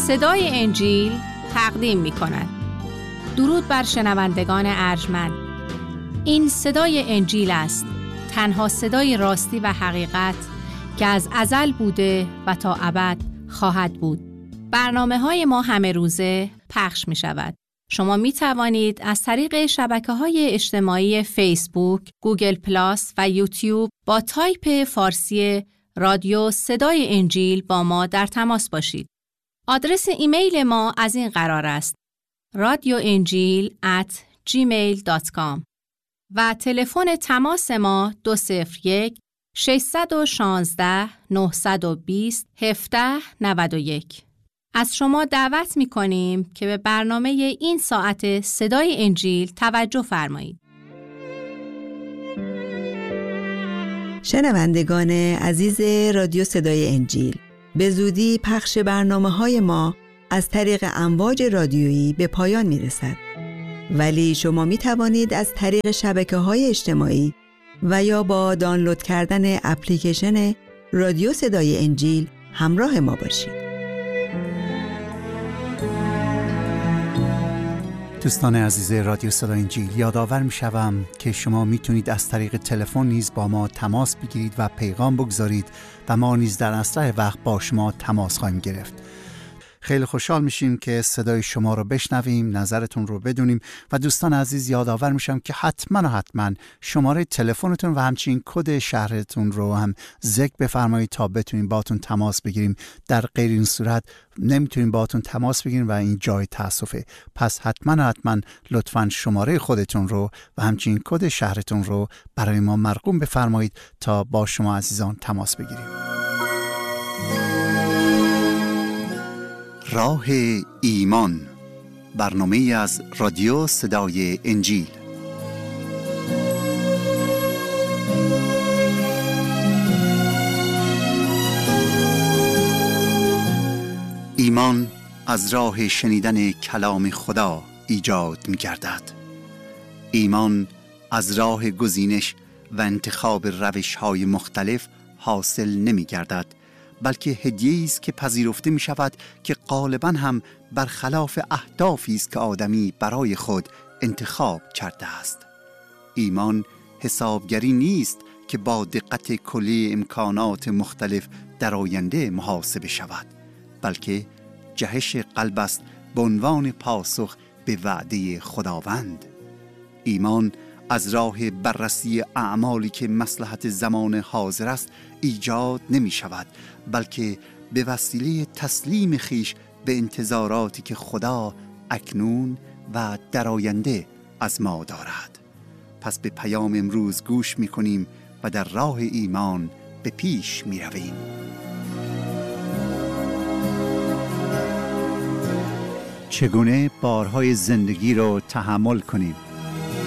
صدای انجیل تقدیم می کند. درود بر شنوندگان ارجمند. این صدای انجیل است، تنها صدای راستی و حقیقت که از ازل بوده و تا ابد خواهد بود. برنامه‌های ما همه روزه پخش می شود. شما می توانید از طریق شبکه‌های اجتماعی فیسبوک، گوگل پلاس و یوتیوب با تایپ فارسی رادیو صدای انجیل با ما در تماس باشید. آدرس ایمیل ما از این قرار است: radioenjil@gmail.com و تلفن تماس ما 201 616 920 1791. از شما دعوت می‌کنیم که به برنامه این ساعت صدای انجیل توجه فرمایید. شنوندگان عزیز رادیو صدای انجیل، به زودی پخش برنامه‌های ما از طریق امواج رادیویی به پایان می‌رسد. ولی شما می‌توانید از طریق شبکه‌های اجتماعی و یا با دانلود کردن اپلیکیشن رادیو صدای انجیل همراه ما باشید. دوستان عزیز رادیو صدای انجیل، یادآور می‌شوم که شما میتونید از طریق تلفن نیز با ما تماس بگیرید و پیغام بگذارید و ما نیز در اسرع وقت با شما تماس خواهیم گرفت. خیلی خوشحال میشیم که صدای شما رو بشنویم، نظرتون رو بدونیم و دوستان عزیز یادآور میشم که حتما شماره تلفنتون و همچنین کد شهرتون رو هم ذکر بفرمایید تا بتونیم باهاتون تماس بگیریم. در غیر این صورت نمیتونیم باهاتون تماس بگیریم و این جای تاسفه. پس حتما لطفاً شماره خودتون رو و همچنین کد شهرتون رو برای ما مرقوم بفرمایید تا با شما عزیزان تماس بگیریم. راه ایمان، برنامه از رادیو صدای انجیل. ایمان از راه شنیدن کلام خدا ایجاد می گردد. ایمان از راه گزینش و انتخاب روش‌های مختلف حاصل نمی گردد، بلکه هدیه‌ای است که پذیرفته می شود که غالباً هم برخلاف اهدافی است که آدمی برای خود انتخاب کرده است. ایمان حسابگری نیست که با دقت کلی امکانات مختلف در آینده محاسبه شود، بلکه جهش قلب است به عنوان پاسخ به وعده خداوند. ایمان از راه بررسی اعمالی که مصلحت زمان حاضر است ایجاد نمی شود، بلکه به وسیله تسلیم خیش به انتظاراتی که خدا اکنون و در آینده از ما دارد. پس به پیام امروز گوش می کنیم و در راه ایمان به پیش می رویم. چگونه بارهای زندگی رو تحمل کنیم؟